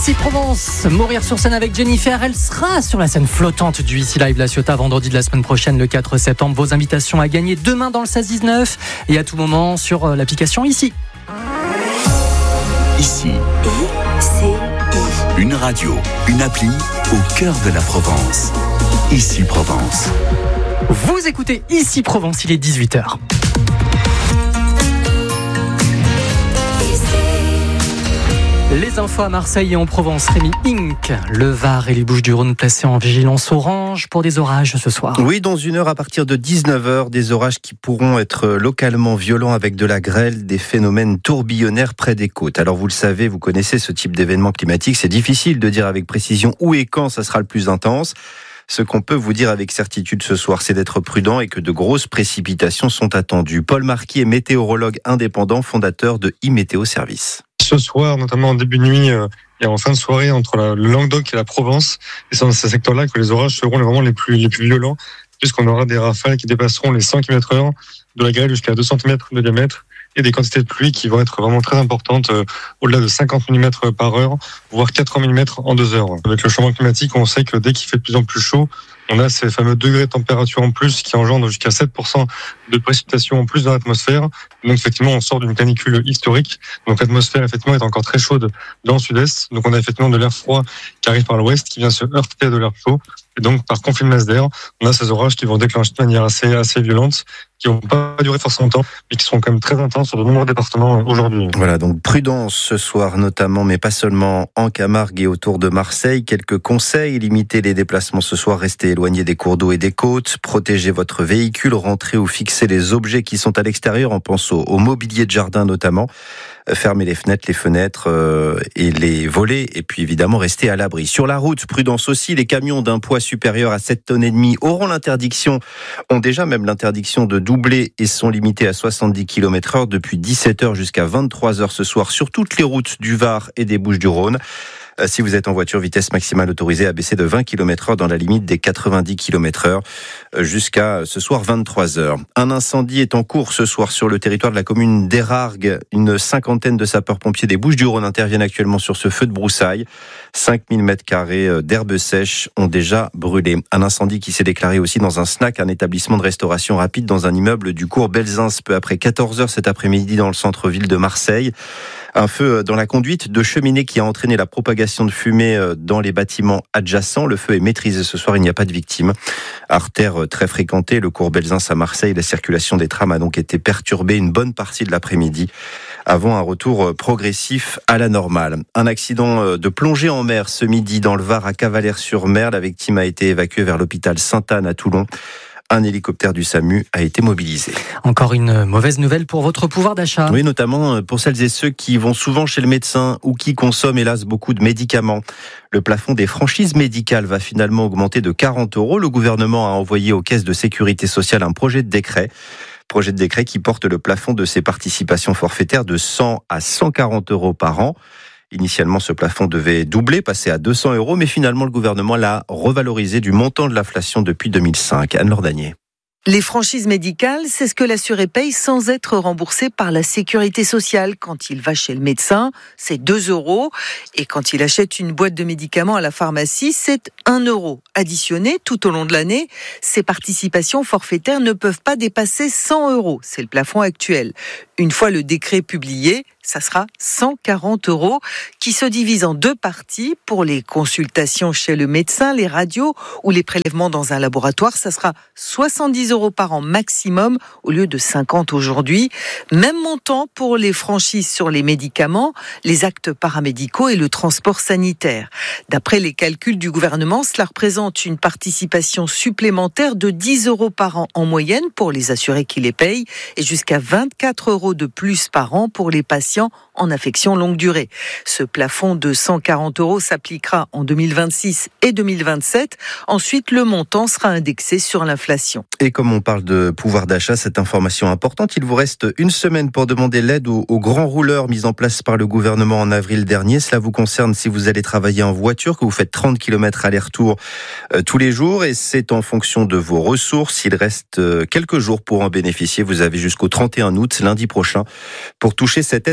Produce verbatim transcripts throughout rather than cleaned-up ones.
Ici Provence, mourir sur scène avec Jennifer, elle sera sur la scène flottante du Ici Live La Ciotat vendredi de la semaine prochaine, le quatre septembre. Vos invitations à gagner demain dans le seize dix-neuf et à tout moment sur l'application Ici. Ici. I-C-I. Une radio, une appli au cœur de la Provence. Ici Provence. Vous écoutez Ici Provence, il est dix-huit heures. Les infos à Marseille et en Provence, Rémi Inc. Le Var et les Bouches-du-Rhône placés en vigilance orange pour des orages ce soir. Oui, dans une heure à partir de dix-neuf heures, des orages qui pourront être localement violents avec de la grêle, des phénomènes tourbillonnaires près des côtes. Alors vous le savez, vous connaissez ce type d'événement climatique, c'est difficile de dire avec précision où et quand ça sera le plus intense. Ce qu'on peut vous dire avec certitude ce soir, c'est d'être prudent et que de grosses précipitations sont attendues. Paul Marquis est météorologue indépendant, fondateur de iMétéo Service. Ce soir, notamment en début de nuit euh, et en fin de soirée, entre la, le Languedoc et la Provence, et c'est dans ces secteurs-là que les orages seront vraiment les plus, les plus violents, puisqu'on aura des rafales qui dépasseront les cent kilomètres heure, de la grêle jusqu'à deux centimètres de diamètre, et des quantités de pluie qui vont être vraiment très importantes, euh, au-delà de cinquante millimètres par heure, voire quatre-vingts millimètres en deux heures. Avec le changement climatique, on sait que dès qu'il fait de plus en plus chaud, on a ces fameux degrés de température en plus qui engendrent jusqu'à sept pour cent de précipitations en plus dans l'atmosphère. Donc effectivement, on sort d'une canicule historique. Donc l'atmosphère effectivement est encore très chaude dans le sud-est. Donc on a effectivement de l'air froid qui arrive par l'ouest, qui vient se heurter à de l'air chaud. Et donc par conflit de masse d'air, on a ces orages qui vont déclencher de manière assez, assez violente, qui vont pas durer forcément longtemps, mais qui seront quand même très intenses sur de nombreux départements aujourd'hui. Voilà, donc prudence ce soir notamment, mais pas seulement en Camargue et autour de Marseille. Quelques conseils: limitez les déplacements ce soir, restez éloignés des cours d'eau et des côtes, protégez votre véhicule, rentrez ou fixez les objets qui sont à l'extérieur, on pense au, au mobilier de jardin notamment. Fermez les fenêtres, les fenêtres euh, et les volets, et puis évidemment restez à l'abri. Sur la route, prudence aussi, les camions d'un poids supérieur à sept tonnes et demie auront l'interdiction, ont déjà même l'interdiction de doubler et sont limités à soixante-dix kilomètres heure depuis dix-sept heures jusqu'à vingt-trois heures ce soir sur toutes les routes du Var et des Bouches-du-Rhône. Si vous êtes en voiture, vitesse maximale autorisée à baisser de vingt kilomètres heure dans la limite des quatre-vingt-dix kilomètres heure jusqu'à ce soir vingt-trois heures. Un incendie est en cours ce soir sur le territoire de la commune d'Érargues. Une cinquantaine de sapeurs-pompiers des Bouches-du-Rhône interviennent actuellement sur ce feu de broussailles. cinq mille mètres carrés d'herbes sèches ont déjà brûlé. Un incendie qui s'est déclaré aussi dans un snack, un établissement de restauration rapide dans un immeuble du cours Belzins peu après quatorze heures cet après-midi dans le centre-ville de Marseille. Un feu dans la conduite de cheminée qui a entraîné la propagation de fumée dans les bâtiments adjacents. Le feu est maîtrisé ce soir, il n'y a pas de victimes. Artère très fréquentée, le cours Belzins à Marseille, la circulation des trams a donc été perturbée une bonne partie de l'après-midi avant un retour progressif à la normale. Un accident de plongée en mer ce midi dans le Var à Cavalère-sur-Mer. La victime a été évacuée vers l'hôpital Sainte-Anne à Toulon. Un hélicoptère du SAMU a été mobilisé. Encore une mauvaise nouvelle pour votre pouvoir d'achat. Oui, notamment pour celles et ceux qui vont souvent chez le médecin ou qui consomment hélas beaucoup de médicaments. Le plafond des franchises médicales va finalement augmenter de quarante euros. Le gouvernement a envoyé aux caisses de sécurité sociale un projet de décret. Projet de décret qui porte le plafond de ces participations forfaitaires de cent à cent quarante euros par an. Initialement, ce plafond devait doubler, passer à deux cents euros, mais finalement, le gouvernement l'a revalorisé du montant de l'inflation depuis deux mille cinq. Anne Lordanier. Les franchises médicales, c'est ce que l'assuré paye sans être remboursé par la sécurité sociale. Quand il va chez le médecin, c'est deux euros. Et quand il achète une boîte de médicaments à la pharmacie, c'est un euro. Additionné tout au long de l'année, ces participations forfaitaires ne peuvent pas dépasser cent euros. C'est le plafond actuel. Une fois le décret publié, ça sera cent quarante euros qui se divise en deux parties. Pour les consultations chez le médecin, les radios ou les prélèvements dans un laboratoire, ça sera soixante-dix euros par an maximum au lieu de cinquante aujourd'hui. Même montant pour les franchises sur les médicaments, les actes paramédicaux et le transport sanitaire. D'après les calculs du gouvernement, cela représente une participation supplémentaire de dix euros par an en moyenne pour les assurés qui les payent et jusqu'à vingt-quatre euros de plus par an pour les patients en affection longue durée. Ce plafond de cent quarante euros s'appliquera en deux mille vingt-six et deux mille vingt-sept. Ensuite, le montant sera indexé sur l'inflation. Et comme on parle de pouvoir d'achat, cette information importante, il vous reste une semaine pour demander l'aide aux, aux grands rouleurs mis en place par le gouvernement en avril dernier. Cela vous concerne si vous allez travailler en voiture, que vous faites trente kilomètres aller-retour euh, tous les jours, et c'est en fonction de vos ressources. Il reste euh, quelques jours pour en bénéficier. Vous avez jusqu'au trente et un août, lundi prochain, pour toucher cette aide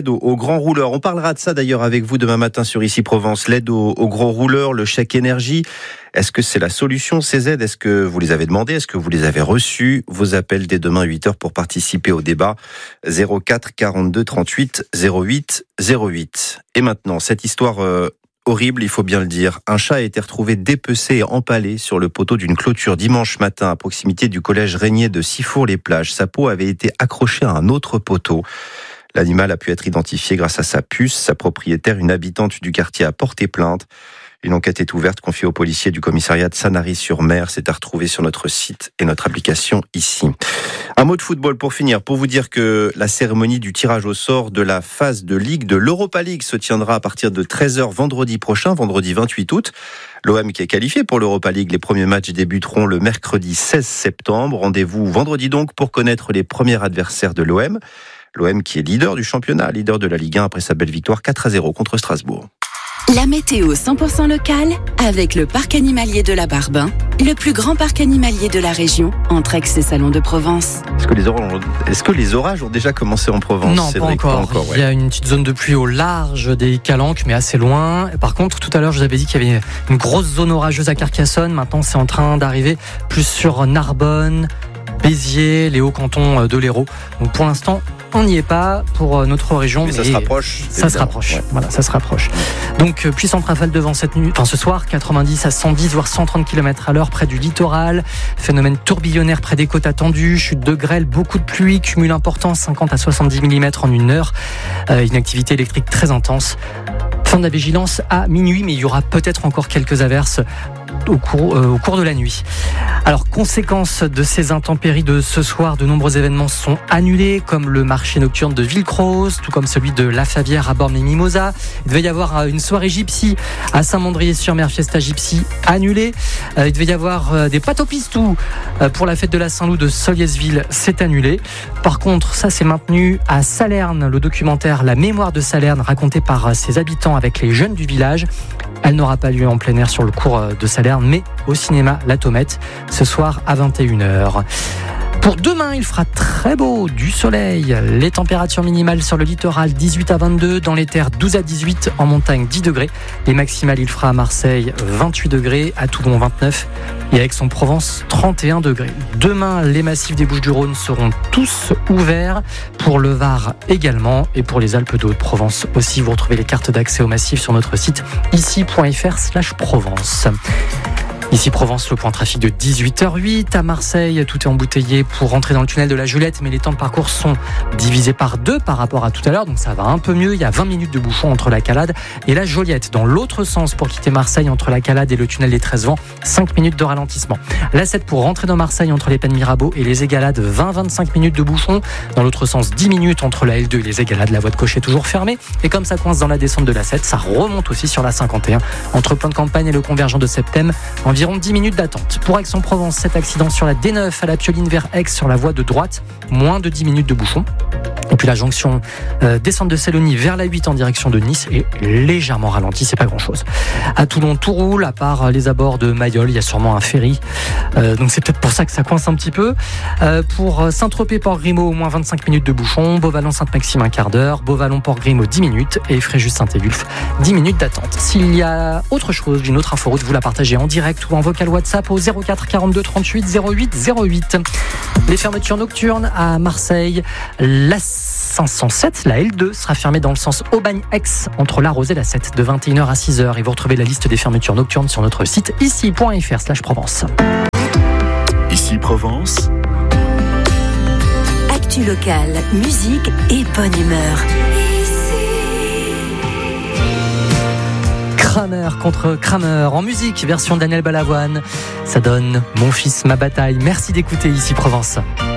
aux, aux grands rouleurs. On parlera de ça d'ailleurs avec vous demain matin sur Ici Provence. L'aide aux, aux gros rouleurs, le chèque énergie. Est-ce que c'est la solution, ces aides? Est-ce que vous les avez demandées? Est-ce que vous les avez reçues? Vos appels dès demain huit heures pour participer au débat. zéro quatre quarante-deux trente-huit zéro huit zéro huit. Et maintenant, cette histoire euh, horrible, il faut bien le dire. Un chat a été retrouvé dépecé et empalé sur le poteau d'une clôture dimanche matin à proximité du collège Régnier de Sifour-les-Plages. Sa peau avait été accrochée à un autre poteau. L'animal a pu être identifié grâce à sa puce. Sa propriétaire, une habitante du quartier, a porté plainte. Une enquête est ouverte, confiée aux policiers du commissariat de Sanary-sur-Mer. C'est à retrouver sur notre site et notre application ici. Un mot de football pour finir, pour vous dire que la cérémonie du tirage au sort de la phase de Ligue de l'Europa League se tiendra à partir de treize heures vendredi prochain, vendredi vingt-huit août. L'O M qui est qualifié pour l'Europa League. Les premiers matchs débuteront le mercredi seize septembre. Rendez-vous vendredi donc pour connaître les premiers adversaires de l'O M. L'O M qui est leader du championnat, leader de la Ligue un après sa belle victoire quatre à zéro contre Strasbourg. La météo cent pour cent locale avec le parc animalier de la Barbin, le plus grand parc animalier de la région, entre Aix et Salon de Provence. Est-ce que les orages ont, est-ce que les orages ont déjà commencé en Provence? Non, pas encore. pas encore. Ouais. Il y a une petite zone de pluie au large des Calanques, mais assez loin. Par contre, tout à l'heure, je vous avais dit qu'il y avait une grosse zone orageuse à Carcassonne. Maintenant, c'est en train d'arriver plus sur Narbonne, Béziers, les hauts cantons de l'Hérault. Donc pour l'instant, on n'y est pas pour notre région, mais, mais ça se rapproche. Ça se rapproche. Ouais. Voilà, ça se rapproche. Donc puissante rafale de vent cette nuit, enfin ce soir, quatre-vingt-dix à cent dix voire cent trente kilomètres à l'heure près du littoral. Phénomène tourbillonnaire près des côtes attendues, chute de grêle, beaucoup de pluie, cumul important, cinquante à soixante-dix millimètres en une heure. Euh, une activité électrique très intense. Fin de la vigilance à minuit, mais il y aura peut-être encore quelques averses au cours, euh, au cours de la nuit. Alors, conséquence de ces intempéries de ce soir, de nombreux événements sont annulés, comme le marché nocturne de Villecroze, tout comme celui de La Favière à Bormes-les-Mimosas. Il devait y avoir une soirée gypsy à Saint-Mandrier-sur-Mer, Fiesta Gypsy annulée. Euh, il devait y avoir euh, des pâtes au pistou euh, pour la fête de la Saint-Loup de Soliesville, c'est annulé. Par contre, ça s'est maintenu à Salerne, le documentaire La mémoire de Salerne, raconté par ses habitants avec les jeunes du village. Elle n'aura pas lieu en plein air sur le cours de Salerne, mais au cinéma La Tomette, ce soir à vingt et une heures. Pour demain, il fera très beau, du soleil. Les températures minimales sur le littoral dix-huit à vingt-deux, dans les terres douze à dix-huit, en montagne dix degrés. Les maximales, il fera à Marseille vingt-huit degrés, à Toulon vingt-neuf et à Aix-en-Provence trente et un degrés. Demain, les massifs des Bouches-du-Rhône seront tous ouverts, pour le Var également et pour les Alpes de Haute-Provence aussi. Vous retrouvez les cartes d'accès au massif sur notre site ici point f r slash Provence. Ici Provence, le point trafic de dix-huit heures huit. À Marseille, tout est embouteillé pour rentrer dans le tunnel de la Julette, mais les temps de parcours sont divisés par deux par rapport à tout à l'heure, donc ça va un peu mieux. Il y a vingt minutes de bouchon entre la Calade et la Joliette. Dans l'autre sens, pour quitter Marseille, entre la Calade et le tunnel des treize vents, cinq minutes de ralentissement. L'A sept pour rentrer dans Marseille, entre les Pennes Mirabeau et les Égalades, vingt à vingt-cinq minutes de bouchon. Dans l'autre sens, dix minutes entre la L deux et les Égalades. La voie de Cauchy est toujours fermée. Et comme ça coince dans la descente de l'A sept, ça remonte aussi sur la cinquante et un. Entre Plan de Campagne et le convergent de Septem, environ dix minutes d'attente. Pour Aix-en-Provence, cet accident sur la D neuf à la Pioline vers Aix sur la voie de droite, moins de dix minutes de bouchon. Et puis la jonction euh, descente de Célonie vers la huit en direction de Nice est légèrement ralentie, c'est pas grand chose. À Toulon, tout roule, à part les abords de Mayol, il y a sûrement un ferry. Euh, donc c'est peut-être pour ça que ça coince un petit peu. Euh, pour Saint-Tropez, Port-Grimaud, au moins vingt-cinq minutes de bouchon. Beauvallon, Sainte-Maxime, un quart d'heure. Beauvallon, Port-Grimaud, dix minutes. Et Fréjus, Saint-Égulphe, dix minutes d'attente. S'il y a autre chose, d'une autre inforoute, vous la partagez en direct ou en vocal WhatsApp au zéro quatre quarante-deux trente-huit zéro huit zéro huit. Les fermetures nocturnes à Marseille, la cinq cent sept, la L deux, sera fermée dans le sens Aubagne-Aix entre la Rose et la sept de vingt et une heures à six heures. Et vous retrouvez la liste des fermetures nocturnes sur notre site ici point f r slash Provence. Ici Provence. Actu locale, musique et bonne humeur. Kramer contre Kramer en musique, version Daniel Balavoine. Ça donne Mon fils, ma bataille. Merci d'écouter Ici Provence.